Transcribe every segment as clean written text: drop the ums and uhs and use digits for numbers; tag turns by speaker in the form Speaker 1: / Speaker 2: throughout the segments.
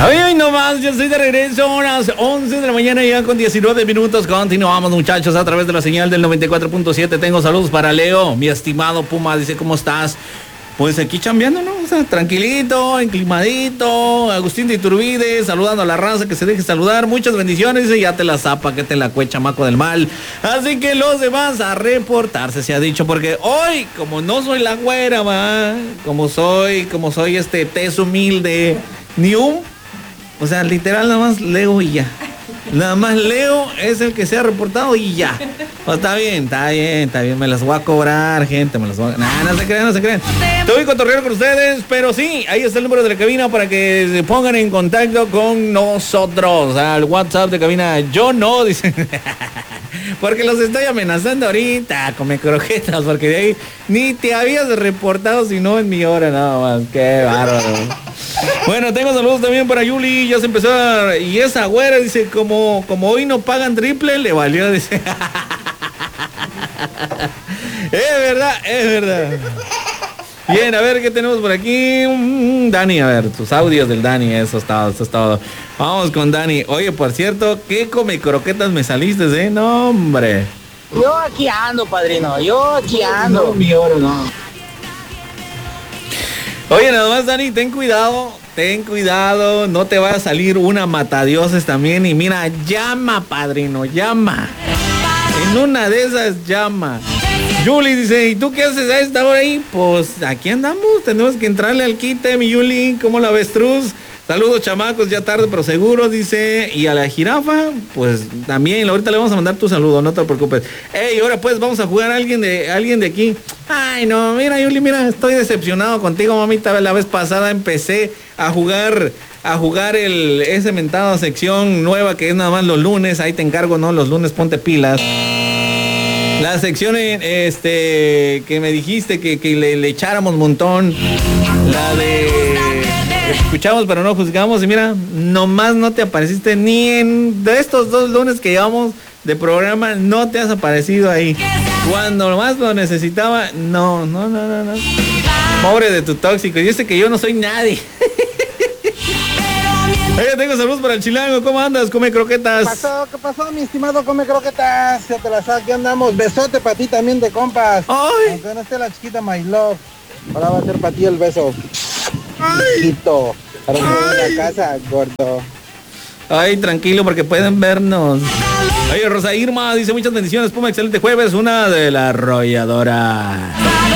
Speaker 1: Hoy nomás, yo estoy de regreso a las 11 de la mañana ya con 19 minutos. Continuamos, muchachos, a través de la señal del 94.7. Tengo saludos para Leo, mi estimado Puma. Dice, ¿cómo estás? Pues aquí chambeando, ¿no? O sea, tranquilito, enclimadito. Agustín de Iturbide, saludando a la raza que se deje saludar. Muchas bendiciones. Dice, ya te la zapa, que te la cue, chamaco del mal. Así que los demás a reportarse, se ha dicho. Porque hoy, como no soy la güera, va, como soy tez humilde, ni un... O sea, literal, nada más Leo y ya. Nada más Leo es el que se ha reportado y ya. Pues está bien. Me las voy a cobrar, gente. No se crean. Te voy a cotorrear con ustedes, pero sí, ahí está el número de la cabina para que se pongan en contacto con nosotros. Al WhatsApp de cabina. Yo no, dicen. Porque los estoy amenazando ahorita. Come croquetas, porque de ahí ni te habías reportado, sino en mi hora nada más. Qué bárbaro. Bueno, tengo saludos también para Yuli. Ya se empezó y esa güera dice, como hoy no pagan triple, le valió, dice. Es verdad. Bien, a ver qué tenemos por aquí. Dani, a ver, tus audios del Dani, eso es todo. Vamos con Dani. Oye, por cierto, ¿qué come croquetas me saliste, No, hombre.
Speaker 2: Yo aquí ando, padrino. No, mi oro, no.
Speaker 1: Oye, nada más, Dani, ten cuidado, no te va a salir una matadioses también. Y mira, llama, padrino, llama. En una de esas, llama. Yuli dice, ¿y tú qué haces a esta hora ahí? Pues aquí andamos, tenemos que entrarle al quite, mi Yuli, ¿cómo la avestruz? Saludos, chamacos, ya tarde pero seguro, dice. Y a la jirafa, pues también, ahorita le vamos a mandar tu saludo, no te preocupes. Ey, ahora pues vamos a jugar a alguien de aquí. Ay, no, mira, Yuli, estoy decepcionado contigo, mamita. La vez pasada empecé a jugar ese mentado sección nueva que es nada más los lunes. Ahí te encargo, ¿no? Los lunes ponte pilas. La sección que me dijiste que le echáramos montón. La de escuchamos pero no juzgamos. Y mira, nomás no te apareciste ni en de estos 2 lunes que llevamos de programa, no te has aparecido ahí. Cuando más lo necesitaba, no. Pobre de tu tóxico. Y dice que yo no soy nadie. Oye, tengo saludos para el chilango. ¿Cómo andas? Come croquetas.
Speaker 2: ¿Qué pasó, mi estimado Come Croquetas? Ya te la sabes, aquí andamos. Besote para ti también de compas.
Speaker 1: Ay.
Speaker 2: Aunque no esté la chiquita My Love, ahora va a ser para ti el beso. Chiquito. Para la casa, gordo.
Speaker 1: Ay, tranquilo, porque pueden vernos. Oye, Rosa Irma dice, muchas bendiciones, Puma, excelente jueves. Una de la arrolladora.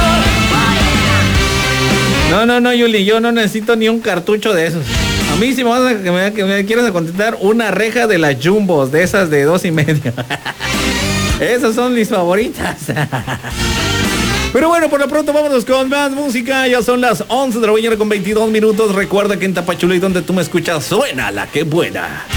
Speaker 1: No, Yuli, yo no necesito ni un cartucho de esos. A mí si me vas a que me quieras contestar una reja de las Jumbos, de esas de 2.5. Esas son mis favoritas. Pero bueno, por lo pronto vámonos con más música. Ya son las 11 de la mañana con 22 minutos. Recuerda que en Tapachula y donde tú me escuchas suena la que buena.